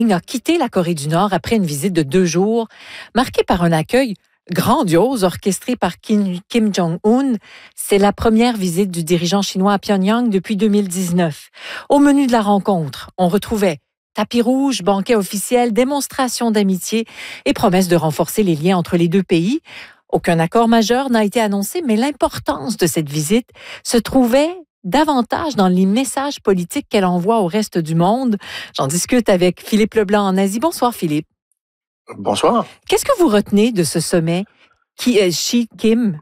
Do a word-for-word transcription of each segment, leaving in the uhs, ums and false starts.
a quitté la Corée du Nord après une visite de deux jours, marquée par un accueil grandiose orchestré par Kim, Kim Jong-un. C'est la première visite du dirigeant chinois à Pyongyang depuis deux mille dix-neuf. Au menu de la rencontre, on retrouvait tapis rouge, banquet officiel, démonstration d'amitié et promesse de renforcer les liens entre les deux pays. Aucun accord majeur n'a été annoncé, mais l'importance de cette visite se trouvait davantage dans les messages politiques qu'elle envoie au reste du monde. J'en discute avec Philippe Leblanc en Asie. Bonsoir Philippe. Bonsoir. Qu'est-ce que vous retenez de ce sommet qui est Xi-Kim?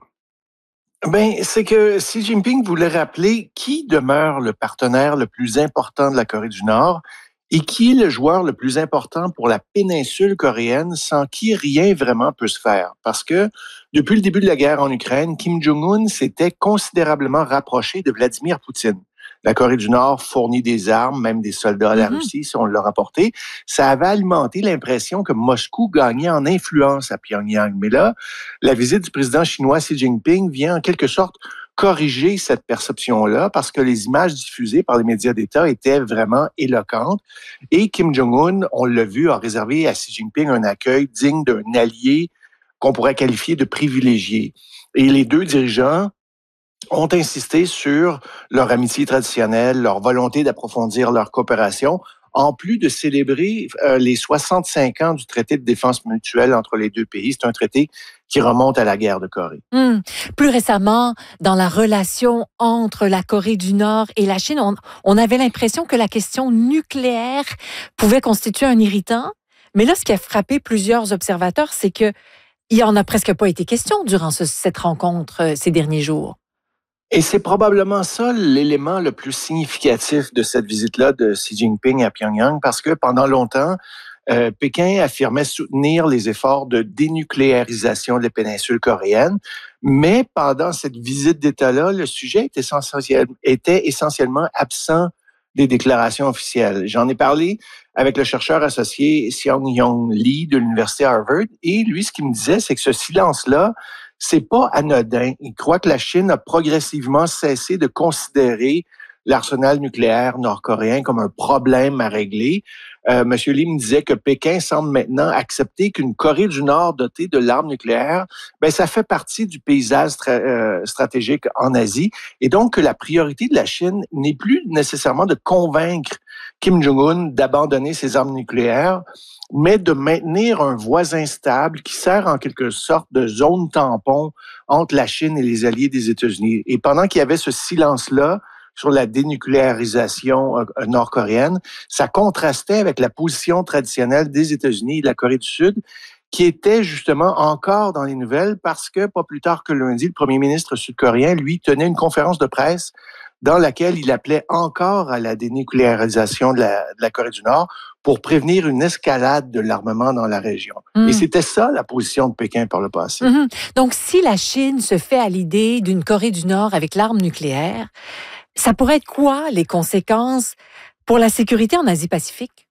Ben, c'est que Xi Jinping voulait rappeler qui demeure le partenaire le plus important de la Corée du Nord et qui est le joueur le plus important pour la péninsule coréenne sans qui rien vraiment peut se faire. Parce que depuis le début de la guerre en Ukraine, Kim Jong-un s'était considérablement rapproché de Vladimir Poutine. La Corée du Nord fournit des armes, même des soldats à la mm-hmm. Russie, si on l'a rapporté. Ça avait alimenté l'impression que Moscou gagnait en influence à Pyongyang. Mais là, la visite du président chinois Xi Jinping vient en quelque sorte corriger cette perception-là parce que les images diffusées par les médias d'État étaient vraiment éloquentes. Et Kim Jong-un, on l'a vu, a réservé à Xi Jinping un accueil digne d'un allié qu'on pourrait qualifier de privilégié. Et les deux dirigeants ont insisté sur leur amitié traditionnelle, leur volonté d'approfondir leur coopération, en plus de célébrer euh, les soixante-cinq ans du traité de défense mutuelle entre les deux pays. C'est un traité qui remonte à la guerre de Corée. Hum. Plus récemment, dans la relation entre la Corée du Nord et la Chine, on, on avait l'impression que la question nucléaire pouvait constituer un irritant. Mais là, ce qui a frappé plusieurs observateurs, c'est que il n'y en a presque pas été question durant ce, cette rencontre euh, ces derniers jours. Et c'est probablement ça l'élément le plus significatif de cette visite-là de Xi Jinping à Pyongyang, parce que pendant longtemps, euh, Pékin affirmait soutenir les efforts de dénucléarisation de la péninsule coréenne, mais pendant cette visite d'État-là, le sujet était, essentiel, était essentiellement absent des déclarations officielles. J'en ai parlé avec le chercheur associé Seong-Young Lee de l'Université Harvard, et lui, ce qu'il me disait, c'est que ce silence-là, c'est pas anodin. Il croit que la Chine a progressivement cessé de considérer l'arsenal nucléaire nord-coréen comme un problème à régler. Euh, Monsieur Lee me disait que Pékin semble maintenant accepter qu'une Corée du Nord dotée de l'arme nucléaire, ben ça fait partie du paysage stra- euh, stratégique en Asie, et donc que la priorité de la Chine n'est plus nécessairement de convaincre Kim Jong-un d'abandonner ses armes nucléaires, mais de maintenir un voisin stable qui sert en quelque sorte de zone tampon entre la Chine et les alliés des États-Unis. Et pendant qu'il y avait ce silence-là sur la dénucléarisation nord-coréenne, ça contrastait avec la position traditionnelle des États-Unis et de la Corée du Sud, qui était justement encore dans les nouvelles parce que, pas plus tard que lundi, le premier ministre sud-coréen, lui, tenait une conférence de presse dans laquelle il appelait encore à la dénucléarisation de la, de la Corée du Nord pour prévenir une escalade de l'armement dans la région. Mmh. Et c'était ça la position de Pékin par le passé. Mmh. Donc, si la Chine se fait à l'idée d'une Corée du Nord avec l'arme nucléaire, ça pourrait être quoi les conséquences pour la sécurité en Asie-Pacifique?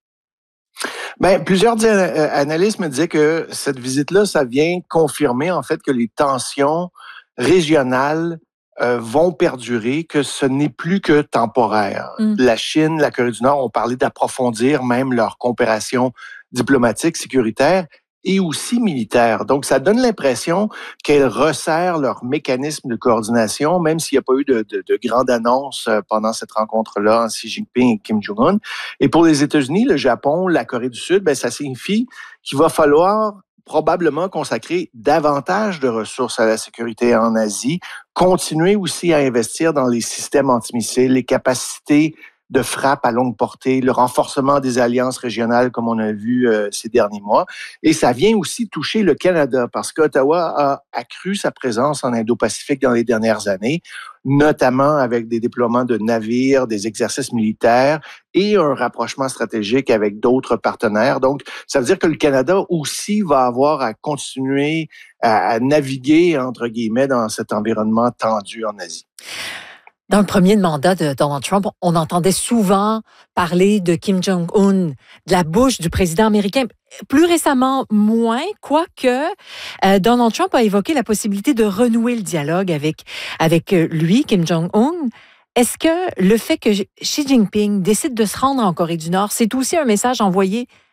Ben, plusieurs analystes me disaient que cette visite-là, ça vient confirmer en fait que les tensions régionales euh, vont perdurer, que ce n'est plus que temporaire. Mm. La Chine, la Corée du Nord ont parlé d'approfondir même leur coopération diplomatique, sécuritaire et aussi militaire. Donc, ça donne l'impression qu'elles resserrent leur mécanisme de coordination, même s'il n'y a pas eu de, de, de grande annonce pendant cette rencontre-là entre Xi Jinping et Kim Jong-un. Et pour les États-Unis, le Japon, la Corée du Sud, ben, ça signifie qu'il va falloir probablement consacrer davantage de ressources à la sécurité en Asie, continuer aussi à investir dans les systèmes antimissiles, les capacités de frappe à longue portée, le renforcement des alliances régionales comme on a vu euh, ces derniers mois. Et ça vient aussi toucher le Canada parce qu'Ottawa a accru sa présence en Indo-Pacifique dans les dernières années, notamment avec des déploiements de navires, des exercices militaires et un rapprochement stratégique avec d'autres partenaires. Donc, ça veut dire que le Canada aussi va avoir à continuer à, à naviguer, entre guillemets, dans cet environnement tendu en Asie. Dans le premier mandat de Donald Trump, on entendait souvent parler de Kim Jong-un, de la bouche du président américain. Plus récemment, moins, quoique euh, Donald Trump a évoqué la possibilité de renouer le dialogue avec, avec lui, Kim Jong-un. Est-ce que le fait que Xi Jinping décide de se rendre en Corée du Nord, c'est aussi un message envoyé